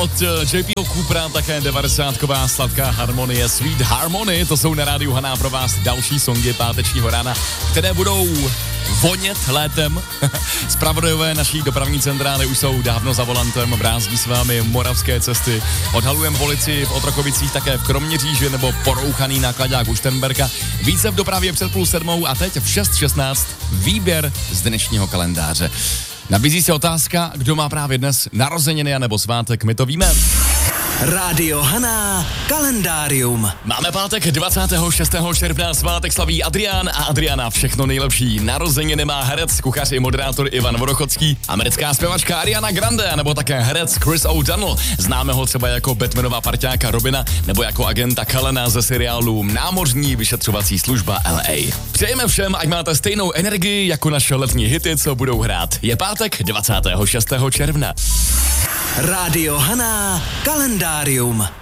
Od JPho Coopera také 90ková sladká harmonie Sweet Harmony, to jsou na rádiu Haná pro vás další songy pátečního rána, které budou vonět létem. Zpravodajové naší dopravní centrály už jsou dávno za volantem, brázdí s vámi moravské cesty. Odhalujeme policii v Otrokovicích, také v Kroměříži nebo porouchaný nákladák u Šternberka. Více v dopravě před 6:30 a teď v 6:16 výběr z dnešního kalendáře. Nabízí se otázka, kdo má právě dnes narozeniny nebo svátek, my to víme. Rádio Haná, kalendárium. Máme pátek 26. června, svátek slaví Adrián a Adriana všechno nejlepší. Narozeniny má herec, kuchař i moderátor Ivan Vodochodský, americká zpěvačka Ariana Grande nebo také herec Chris O'Donnell. Známe ho třeba jako Batmanova parťáka Robina nebo jako agenta Cullena ze seriálu Námořní vyšetřovací služba LA. Přejeme všem, ať máte stejnou energii jako naše letní hity, co budou hrát. Je pátek 26. června. Rádio Haná, kalendárium.